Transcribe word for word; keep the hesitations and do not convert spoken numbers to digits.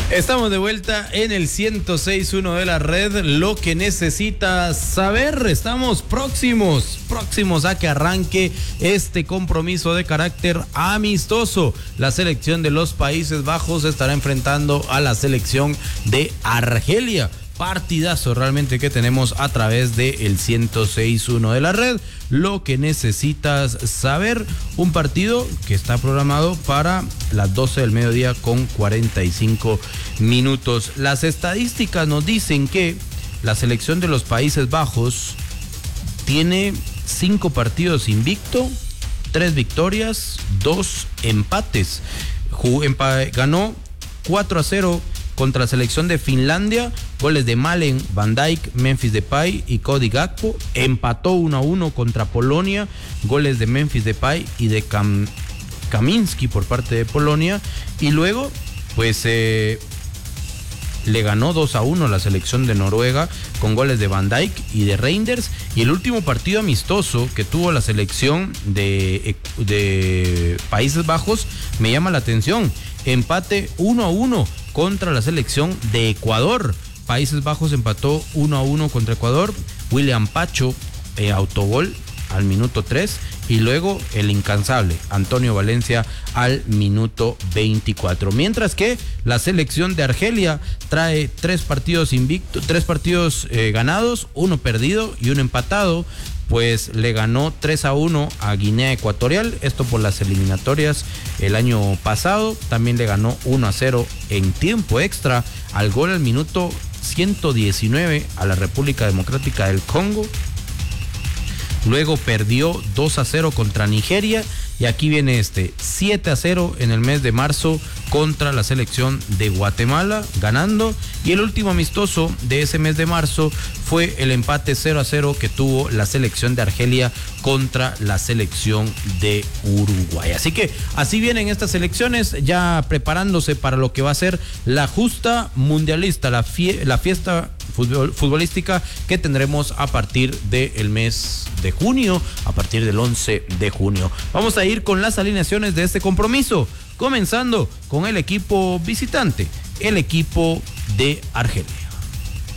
Estamos de vuelta en el ciento seis punto uno de la red, lo que necesitas saber. Estamos próximos, próximos a que arranque este compromiso de carácter amistoso. La selección de los Países Bajos estará enfrentando a la selección de Argelia. Partidazo realmente que tenemos a través de el ciento seis punto uno de la red, lo que necesitas saber. Un partido que está programado para las doce del mediodía con cuarenta y cinco minutos. Las estadísticas nos dicen que la selección de los Países Bajos tiene cinco partidos invicto, tres victorias, dos empates. Empa- ganó cuatro a cero contra la selección de Finlandia, goles de Malen, Van Dijk, Memphis Depay y Cody Gakpo. Empató uno a uno contra Polonia, goles de Memphis Depay y de Kam, Kaminski por parte de Polonia. Y luego, pues, eh, le ganó dos a uno a la selección de Noruega con goles de Van Dijk y de Reinders. Y el último partido amistoso que tuvo la selección de, de Países Bajos me llama la atención. Empate uno a uno contra la selección de Ecuador. Países Bajos empató uno a uno contra Ecuador. William Pacho, eh, autogol al minuto tres. Y luego el incansable Antonio Valencia al minuto veinticuatro. Mientras que la selección de Argelia trae tres partidos invictos, tres partidos eh, ganados, uno perdido y uno empatado. Pues le ganó tres a uno a Guinea Ecuatorial, esto por las eliminatorias el año pasado. También le ganó uno a cero en tiempo extra, al gol al minuto ciento diecinueve a la República Democrática del Congo. Luego perdió dos a cero contra Nigeria. Y aquí viene este, siete a cero en el mes de marzo contra la selección de Guatemala, ganando. Y el último amistoso de ese mes de marzo fue el empate cero a cero que tuvo la selección de Argelia contra la selección de Uruguay. Así que así vienen estas selecciones, ya preparándose para lo que va a ser la justa mundialista, la, fie- la fiesta Futbol, futbolística que tendremos a partir del mes de junio, a partir del once de junio. Vamos a ir con las alineaciones de este compromiso, comenzando con el equipo visitante, el equipo de Argelia.